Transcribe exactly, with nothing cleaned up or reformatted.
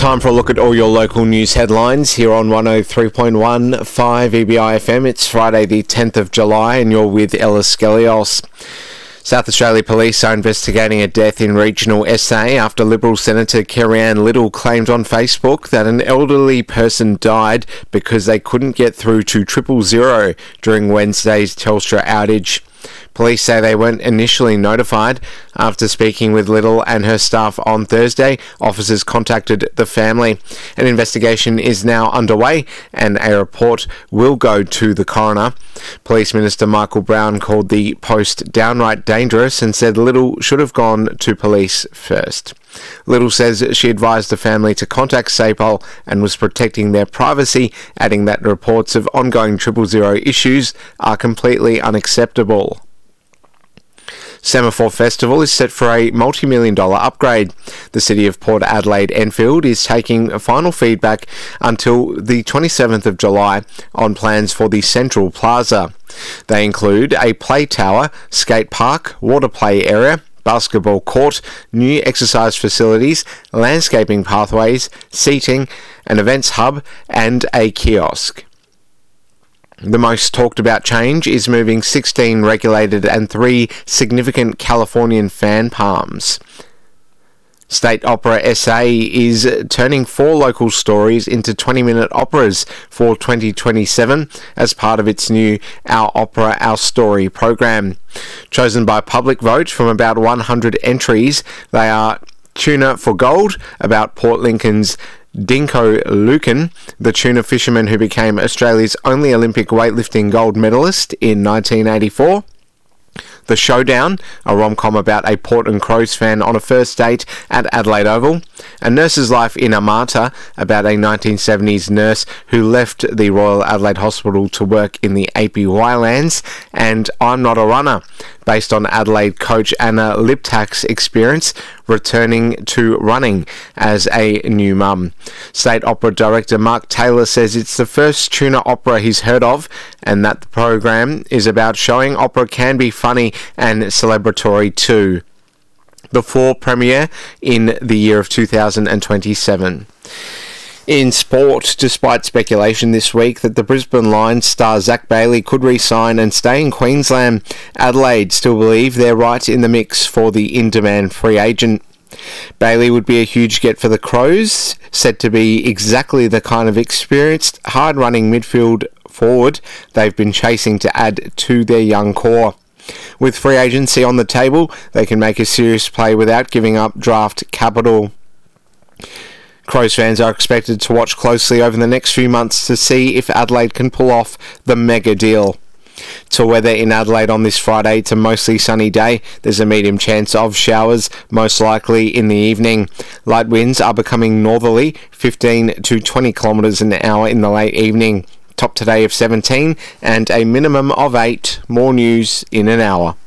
Time for a look at all your local news headlines here on one oh three point one five E B I F M. It's Friday the tenth of July and you're with Ellis Skelios. South Australia Police are investigating a death in regional S A after Liberal Senator Kerry-Ann Little claimed on Facebook that an elderly person died because they couldn't get through to triple zero during Wednesday's Telstra outage. Police say they weren't initially notified. After speaking with Little and her staff on Thursday, officers contacted the family. An investigation is now underway and a report will go to the coroner. Police Minister Michael Brown called the post downright dangerous and said Little should have gone to police first. Little says she advised the family to contact SAPOL and was protecting their privacy, adding that reports of ongoing triple zero issues are completely unacceptable. Semaphore Festival is set for a multi-million dollar upgrade. The City of Port Adelaide Enfield is taking final feedback until the twenty-seventh of July on plans for the Central Plaza. They include a play tower, skate park, water play area, basketball court, new exercise facilities, landscaping pathways, seating, an events hub, and a kiosk. The most talked about change is moving sixteen regulated and three significant Californian fan palms. State Opera S A is turning four local stories into twenty-minute operas for twenty twenty-seven as part of its new Our Opera, Our Story program. Chosen by public vote from about one hundred entries, they are Tuna for Gold, about Port Lincoln's Dinko Lucan, the tuna fisherman who became Australia's only Olympic weightlifting gold medalist in nineteen eighty-four. The Showdown, a rom-com about a Port and Crows fan on a first date at Adelaide Oval. A Nurse's Life in Amata, about a nineteen seventies nurse who left the Royal Adelaide Hospital to work in the A P Y lands. And I'm Not a Runner, based on Adelaide coach Anna Liptak's experience returning to running as a new mum. State Opera director Mark Taylor says it's the first tuna opera he's heard of and that the program is about showing opera can be funny and celebratory too. The four premiere in the year of two thousand twenty-seven. In sport, despite speculation this week that the Brisbane Lions star Zach Bailey could re-sign and stay in Queensland, Adelaide still believe they're right in the mix for the in-demand free agent. Bailey would be a huge get for the Crows, said to be exactly the kind of experienced, hard-running midfield forward they've been chasing to add to their young core. With free agency on the table, they can make a serious play without giving up draft capital. Crows fans are expected to watch closely over the next few months to see if Adelaide can pull off the mega deal. To weather in Adelaide on this Friday, it's a mostly sunny day. There's a medium chance of showers, most likely in the evening. Light winds are becoming northerly, fifteen to twenty kilometres an hour in the late evening. Top today of seventeen and a minimum of eight. More news in an hour.